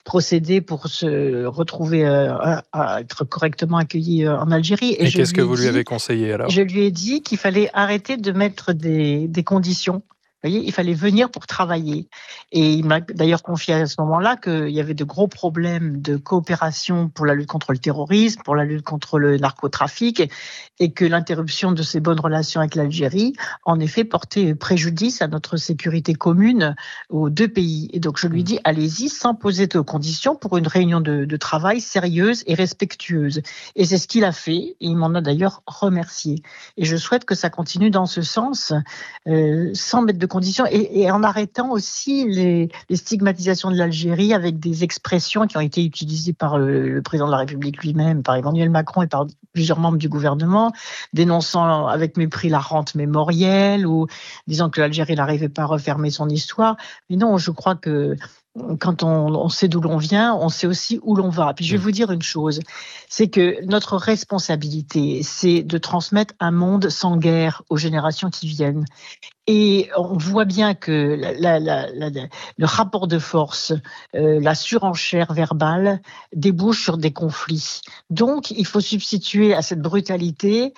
procéder pour se retrouver à être correctement accueilli en Algérie. Et qu'est-ce que vous lui avez conseillé alors ? Je lui ai dit qu'il fallait arrêter de mettre des conditions. Vous voyez, il fallait venir pour travailler. Et il m'a d'ailleurs confié à ce moment-là qu'il y avait de gros problèmes de coopération pour la lutte contre le terrorisme, pour la lutte contre le narcotrafic, et que l'interruption de ces bonnes relations avec l'Algérie, en effet, portait préjudice à notre sécurité commune aux deux pays. Et donc je lui dis, allez-y sans poser de conditions pour une réunion de travail sérieuse et respectueuse. Et c'est ce qu'il a fait, et il m'en a d'ailleurs remercié. Et je souhaite que ça continue dans ce sens, sans mettre de conditions et en arrêtant aussi les stigmatisations de l'Algérie avec des expressions qui ont été utilisées par le président de la République lui-même, par Emmanuel Macron et par plusieurs membres du gouvernement, dénonçant avec mépris la rente mémorielle ou disant que l'Algérie n'arrivait pas à refermer son histoire. Mais non, je crois que quand on sait d'où l'on vient, on sait aussi où l'on va. Puis je vais vous dire une chose, c'est que notre responsabilité, c'est de transmettre un monde sans guerre aux générations qui viennent. Et on voit bien que le rapport de force, la surenchère verbale débouche sur des conflits. Donc, il faut substituer à cette brutalité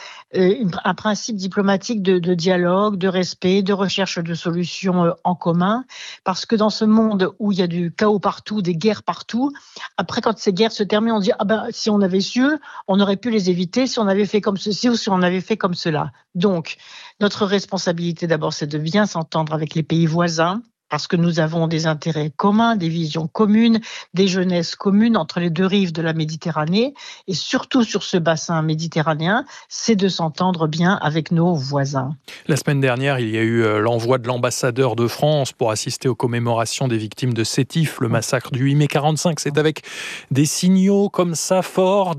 un principe diplomatique de dialogue, de respect, de recherche de solutions en commun. Parce que dans ce monde où il y a du chaos partout, des guerres partout, après, quand ces guerres se terminent, on dit si on avait su, on aurait pu les éviter si on avait fait comme ceci ou si on avait fait comme cela. Donc, notre responsabilité d'abord, c'est de bien s'entendre avec les pays voisins, parce que nous avons des intérêts communs, des visions communes, des jeunesses communes entre les deux rives de la Méditerranée, et surtout sur ce bassin méditerranéen, c'est de s'entendre bien avec nos voisins. La semaine dernière, il y a eu l'envoi de l'ambassadeur de France pour assister aux commémorations des victimes de Sétif, le massacre du 8 mai 45. C'est avec des signaux comme ça forts,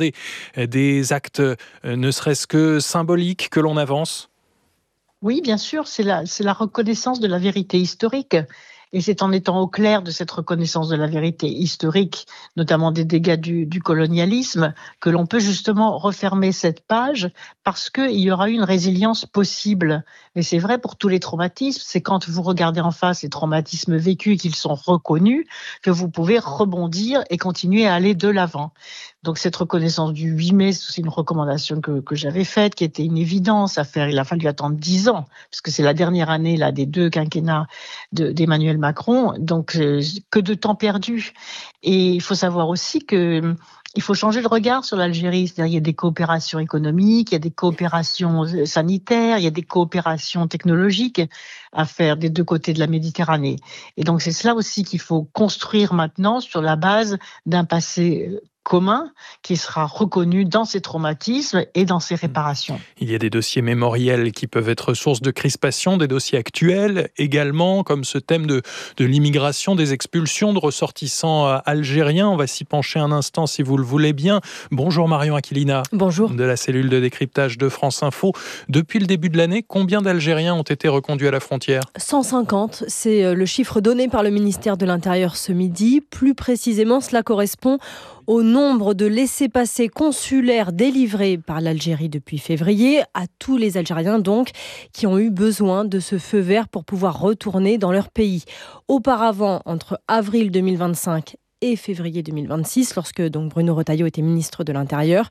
des actes ne serait-ce que symboliques que l'on avance ? Oui, bien sûr, c'est la reconnaissance de la vérité historique. Et c'est en étant au clair de cette reconnaissance de la vérité historique, notamment des dégâts du colonialisme, que l'on peut justement refermer cette page parce qu'il y aura une résilience possible. Et c'est vrai pour tous les traumatismes, c'est quand vous regardez en face les traumatismes vécus et qu'ils sont reconnus que vous pouvez rebondir et continuer à aller de l'avant. Donc cette reconnaissance du 8 mai, c'est aussi une recommandation que j'avais faite, qui était une évidence à faire. Il a fallu attendre 10 ans, parce que c'est la dernière année là, des deux quinquennats d'Emmanuel Macron, donc que de temps perdu. Et il faut savoir aussi que il faut changer de regard sur l'Algérie, c'est-à-dire il y a des coopérations économiques, il y a des coopérations sanitaires, il y a des coopérations technologiques à faire des deux côtés de la Méditerranée. Et donc c'est cela aussi qu'il faut construire maintenant sur la base d'un passé commun qui sera reconnu dans ses traumatismes et dans ses réparations. Il y a des dossiers mémoriels qui peuvent être source de crispation, des dossiers actuels également, comme ce thème de l'immigration, des expulsions de ressortissants algériens. On va s'y pencher un instant si vous le voulez bien. Bonjour Marion Aquilina. Bonjour. De la cellule de décryptage de France Info. Depuis le début de l'année, combien d'Algériens ont été reconduits à la frontière ? 150, c'est le chiffre donné par le ministère de l'Intérieur ce midi. Plus précisément, cela correspond au nombre de laissez-passer consulaires délivrés par l'Algérie depuis février, à tous les Algériens donc, qui ont eu besoin de ce feu vert pour pouvoir retourner dans leur pays. Auparavant, entre avril 2025 et février 2026, lorsque donc Bruno Retailleau était ministre de l'Intérieur,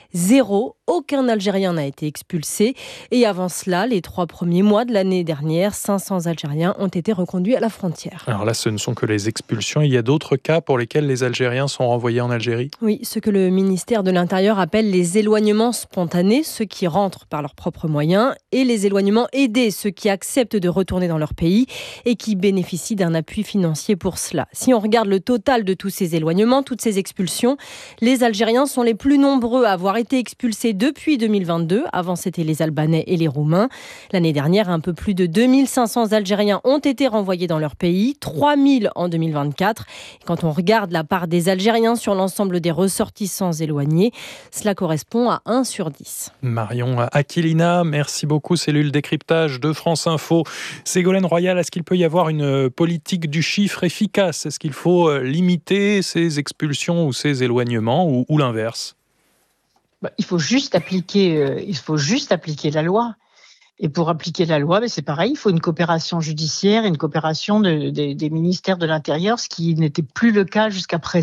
aucun Algérien n'a été expulsé. Et avant cela, les 3 premiers mois de l'année dernière, 500 Algériens ont été reconduits à la frontière. Alors là, ce ne sont que les expulsions. Il y a d'autres cas pour lesquels les Algériens sont renvoyés en Algérie ? Oui, ce que le ministère de l'Intérieur appelle les éloignements spontanés, ceux qui rentrent par leurs propres moyens, et les éloignements aidés, ceux qui acceptent de retourner dans leur pays et qui bénéficient d'un appui financier pour cela. Si on regarde le total de tous ces éloignements, toutes ces expulsions, les Algériens sont les plus nombreux à avoir été expulsés depuis 2022. Avant, c'était les Albanais et les Roumains. L'année dernière, un peu plus de 2500 Algériens ont été renvoyés dans leur pays, 3000 en 2024. Et quand on regarde la part des Algériens sur l'ensemble des ressortissants éloignés, cela correspond à 1 sur 10. Marion Aquilina, merci beaucoup. Cellule décryptage de France Info. Ségolène Royal, est-ce qu'il peut y avoir une politique du chiffre efficace ? Est-ce qu'il faut limiter ces expulsions ou ces éloignements ou l'inverse ? Il faut juste appliquer la loi. Et pour appliquer la loi, c'est pareil, il faut une coopération judiciaire, une coopération des ministères de l'Intérieur, ce qui n'était plus le cas jusqu'à présent.